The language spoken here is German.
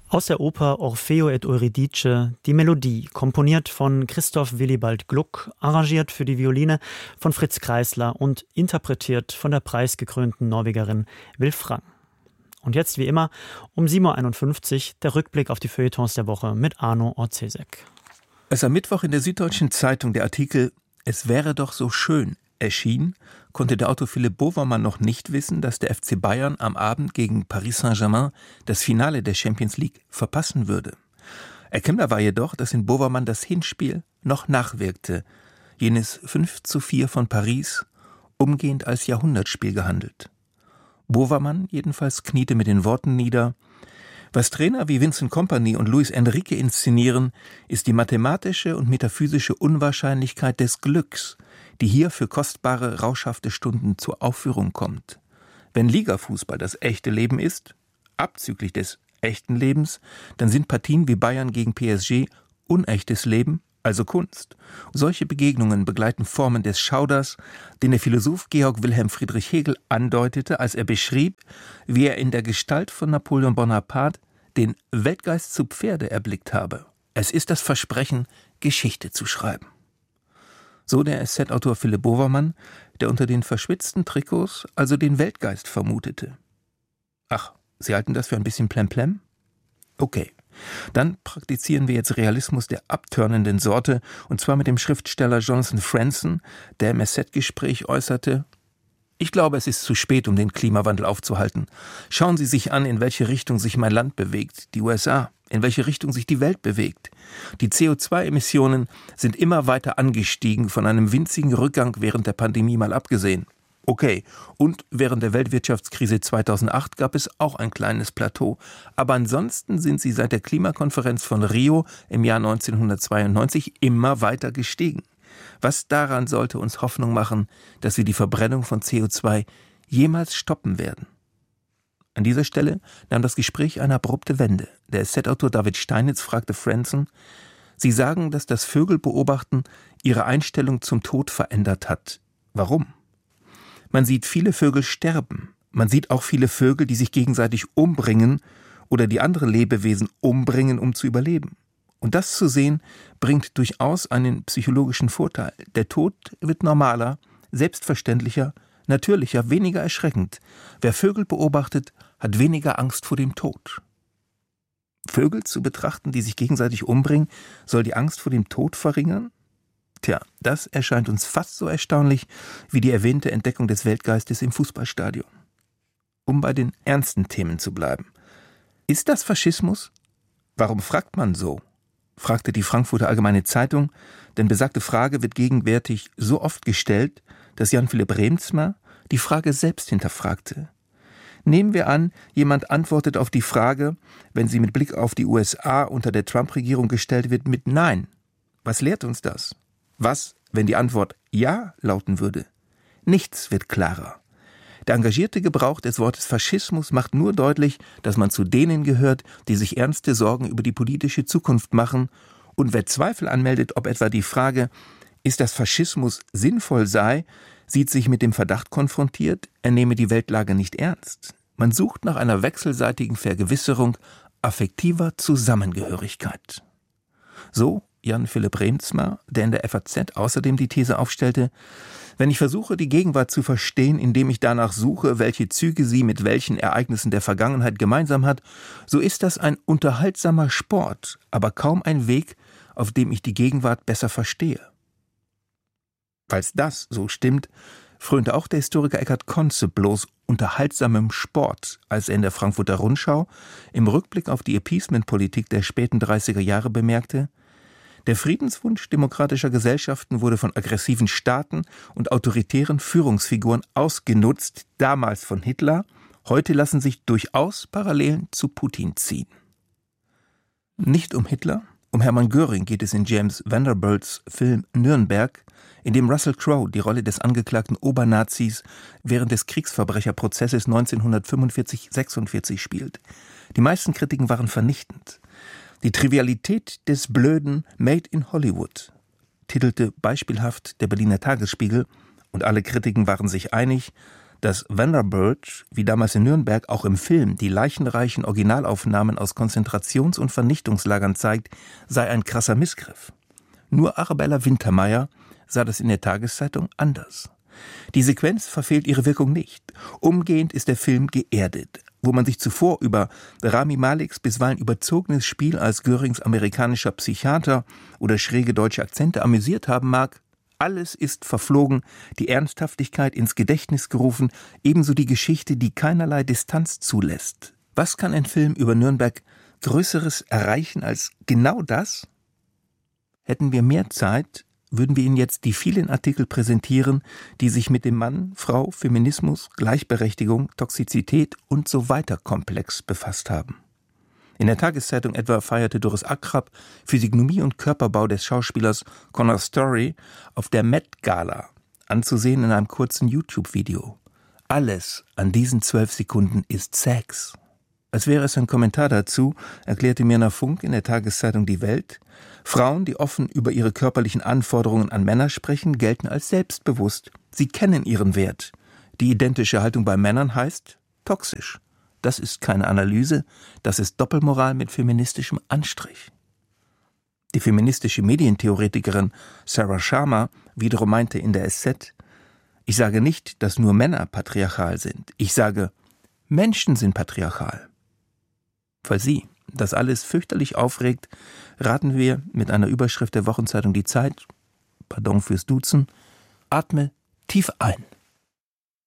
Aus der Oper Orfeo et Euridice die Melodie, komponiert von Christoph Willibald Gluck, arrangiert für die Violine von Fritz Kreisler und interpretiert von der preisgekrönten Norwegerin Wilf Rang. Und jetzt wie immer um 7.51 Uhr der Rückblick auf die Feuilletons der Woche mit Arno Orzesek. Als am Mittwoch in der Süddeutschen Zeitung der Artikel »Es wäre doch so schön« erschien, konnte der Autor Philipp Bovermann noch nicht wissen, dass der FC Bayern am Abend gegen Paris Saint-Germain das Finale der Champions League verpassen würde. Erkennbar war jedoch, dass in Bovermann das Hinspiel noch nachwirkte, jenes 5:4 von Paris, umgehend als Jahrhundertspiel gehandelt. Bovermann jedenfalls kniete mit den Worten nieder: Was Trainer wie Vincent Kompany und Luis Enrique inszenieren, ist die mathematische und metaphysische Unwahrscheinlichkeit des Glücks, die hier für kostbare, rauschhafte Stunden zur Aufführung kommt. Wenn Ligafußball das echte Leben ist, abzüglich des echten Lebens, dann sind Partien wie Bayern gegen PSG unechtes Leben, also Kunst. Solche Begegnungen begleiten Formen des Schauders, den der Philosoph Georg Wilhelm Friedrich Hegel andeutete, als er beschrieb, wie er in der Gestalt von Napoleon Bonaparte den Weltgeist zu Pferde erblickt habe. Es ist das Versprechen, Geschichte zu schreiben. So der SZ-Autor Philipp Bovermann, der unter den verschwitzten Trikots also den Weltgeist vermutete. Ach, Sie halten das für ein bisschen Plemplem? Okay, dann praktizieren wir jetzt Realismus der abtörnenden Sorte, und zwar mit dem Schriftsteller Jonathan Franzen, der im SZ-Gespräch äußerte: Ich glaube, es ist zu spät, um den Klimawandel aufzuhalten. Schauen Sie sich an, in welche Richtung sich mein Land bewegt, die USA, in welche Richtung sich die Welt bewegt. Die CO2-Emissionen sind immer weiter angestiegen, von einem winzigen Rückgang während der Pandemie mal abgesehen. Okay, und während der Weltwirtschaftskrise 2008 gab es auch ein kleines Plateau. Aber ansonsten sind sie seit der Klimakonferenz von Rio im Jahr 1992 immer weiter gestiegen. Was daran sollte uns Hoffnung machen, dass wir die Verbrennung von CO2 jemals stoppen werden? An dieser Stelle nahm das Gespräch eine abrupte Wende. Der SZ-Autor David Steinitz fragte Franzen: Sie sagen, dass das Vögelbeobachten ihre Einstellung zum Tod verändert hat. Warum? Man sieht viele Vögel sterben. Man sieht auch viele Vögel, die sich gegenseitig umbringen oder die andere Lebewesen umbringen, um zu überleben. Und das zu sehen, bringt durchaus einen psychologischen Vorteil. Der Tod wird normaler, selbstverständlicher, natürlicher, weniger erschreckend. Wer Vögel beobachtet, hat weniger Angst vor dem Tod. Vögel zu betrachten, die sich gegenseitig umbringen, soll die Angst vor dem Tod verringern? Tja, das erscheint uns fast so erstaunlich wie die erwähnte Entdeckung des Weltgeistes im Fußballstadion. Um bei den ernsten Themen zu bleiben. Ist das Faschismus? Warum fragt man so? Fragte die Frankfurter Allgemeine Zeitung, denn besagte Frage wird gegenwärtig so oft gestellt, dass Jan-Philipp Reemtsma die Frage selbst hinterfragte. Nehmen wir an, jemand antwortet auf die Frage, wenn sie mit Blick auf die USA unter der Trump-Regierung gestellt wird, mit Nein. Was lehrt uns das? Was, wenn die Antwort Ja lauten würde? Nichts wird klarer. Der engagierte Gebrauch des Wortes Faschismus macht nur deutlich, dass man zu denen gehört, die sich ernste Sorgen über die politische Zukunft machen, und wer Zweifel anmeldet, ob etwa die Frage, ist das Faschismus sinnvoll sei, sieht sich mit dem Verdacht konfrontiert, er nehme die Weltlage nicht ernst. Man sucht nach einer wechselseitigen Vergewisserung affektiver Zusammengehörigkeit. So Jan-Philipp Reemtsma, der in der FAZ außerdem die These aufstellte: Wenn ich versuche, die Gegenwart zu verstehen, indem ich danach suche, welche Züge sie mit welchen Ereignissen der Vergangenheit gemeinsam hat, so ist das ein unterhaltsamer Sport, aber kaum ein Weg, auf dem ich die Gegenwart besser verstehe. Falls das so stimmt, frönte auch der Historiker Eckhard Konze bloß unterhaltsamem Sport, als er in der Frankfurter Rundschau im Rückblick auf die Appeasement-Politik der späten 30er Jahre bemerkte: Der Friedenswunsch demokratischer Gesellschaften wurde von aggressiven Staaten und autoritären Führungsfiguren ausgenutzt, damals von Hitler. Heute lassen sich durchaus Parallelen zu Putin ziehen. Nicht um Hitler, um Hermann Göring geht es in James Vanderbilts Film Nürnberg, in dem Russell Crowe die Rolle des angeklagten Obernazis während des Kriegsverbrecherprozesses 1945-46 spielt. Die meisten Kritiken waren vernichtend. Die Trivialität des Blöden Made in Hollywood, titelte beispielhaft der Berliner Tagesspiegel, und alle Kritiken waren sich einig, Dass Vanderbilt, wie damals in Nürnberg, auch im Film die leichenreichen Originalaufnahmen aus Konzentrations- und Vernichtungslagern zeigt, sei ein krasser Missgriff. Nur Arabella Wintermeyer sah das in der Tageszeitung anders. Die Sequenz verfehlt ihre Wirkung nicht. Umgehend ist der Film geerdet. Wo man sich zuvor über Rami Maleks bisweilen überzogenes Spiel als Görings amerikanischer Psychiater oder schräge deutsche Akzente amüsiert haben mag, alles ist verflogen, die Ernsthaftigkeit ins Gedächtnis gerufen, ebenso die Geschichte, die keinerlei Distanz zulässt. Was kann ein Film über Nürnberg Größeres erreichen als genau das? Hätten wir mehr Zeit, würden wir Ihnen jetzt die vielen Artikel präsentieren, die sich mit dem Mann, Frau, Feminismus, Gleichberechtigung, Toxizität und so weiter komplex befasst haben. In der Tageszeitung etwa feierte Doris Akrab Physiognomie und Körperbau des Schauspielers Conor Story auf der Met Gala, anzusehen in einem kurzen YouTube-Video. Alles an diesen 12 Sekunden ist Sex. Als wäre es ein Kommentar dazu, erklärte Mirna Funk in der Tageszeitung Die Welt, Frauen, die offen über ihre körperlichen Anforderungen an Männer sprechen, gelten als selbstbewusst. Sie kennen ihren Wert. Die identische Haltung bei Männern heißt toxisch. Das ist keine Analyse, das ist Doppelmoral mit feministischem Anstrich. Die feministische Medientheoretikerin Sarah Sharma wiederum meinte in der SZ, ich sage nicht, dass nur Männer patriarchal sind. Ich sage, Menschen sind patriarchal. Falls Sie das alles fürchterlich aufregt, raten wir mit einer Überschrift der Wochenzeitung Die Zeit, pardon fürs Duzen, atme tief ein.